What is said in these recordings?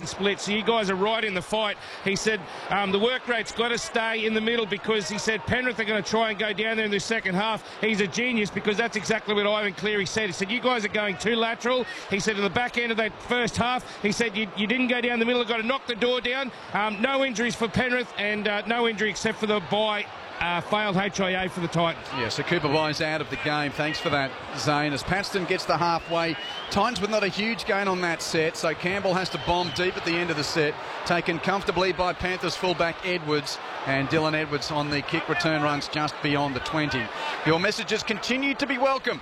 the split. So you guys are right in the fight. He said the work rate's got to stay in the middle because he said Penrith are going to try and go down there in the second half. He's a genius because that's exactly what Ivan Cleary said. He said, you guys are going too lateral. He said in the back end of that first half, he said you didn't go down the middle. You've got to knock the door down. No injuries for Penrith and no injury except for the bye. Failed HIA for the Titans. Yeah, so Cooper Bye's out of the game. Thanks for that, Zane. As Paxton gets the halfway, Titans with not a huge gain on that set, so Campbell has to bomb deep at the end of the set. Taken comfortably by Panthers fullback Edwards, and Dylan Edwards on the kick return runs just beyond the 20. Your messages continue to be welcome.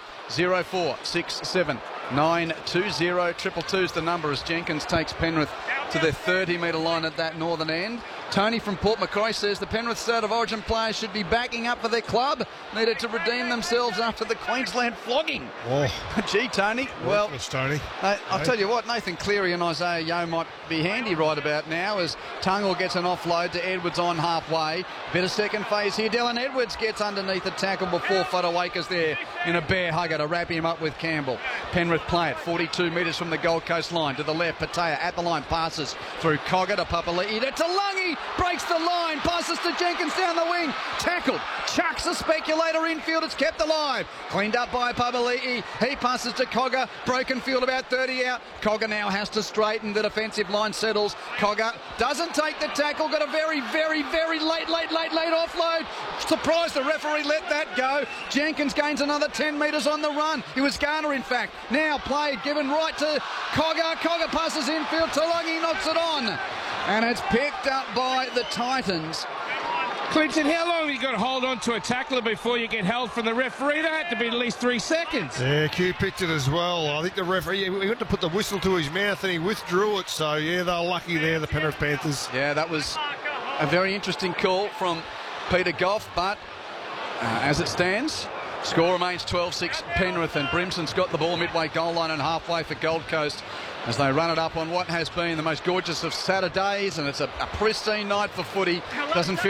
0467 920 222 is the number as Jenkins takes Penrith to their 30-metre line at that northern end. Tony from Port Macquarie says the Penrith State of Origin players should be backing up for their club. Needed to redeem themselves after the Queensland flogging. Oh. Gee, Tony. Well, Tony. I'll tell you what, Nathan Cleary and Isaiah Yeo might be handy right about now as Tungle gets an offload to Edwards on halfway. Bit of second phase here. Dylan Edwards gets underneath the tackle before Fodawaker's there in a bear hugger to wrap him up with Campbell. Penrith play it 42 metres from the Gold Coast line to the left. Patea at the line, passes through Cogger to Papali'i to Talangi, breaks the line, passes to Jenkins down the wing, tackled, chucks a speculator infield, it's kept alive, cleaned up by Papali'i, he passes to Cogger, broken field about 30 out, Cogger now has to straighten, the defensive line settles, Cogger doesn't take the tackle, got a very late offload, surprised the referee let that go. Jenkins gains another 10 metres on the run, it was Garner in fact, now played, given right to Cogger, Cogger passes infield, Talangi knocks it on, and it's picked up by the Titans. Clinton, how long have you got to hold on to a tackler before you get held from the referee? That had to be at least 3 seconds. Yeah, Q picked it as well. I think the referee, he went to put the whistle to his mouth and he withdrew it. So, yeah, they were lucky there, the Penrith Panthers. Yeah, that was a very interesting call from Peter Goff, but as it stands, score remains 12-6 Penrith, and Brimson's got the ball midway goal line and halfway for Gold Coast as they run it up on what has been the most gorgeous of Saturdays, and it's a pristine night for footy. Doesn't feel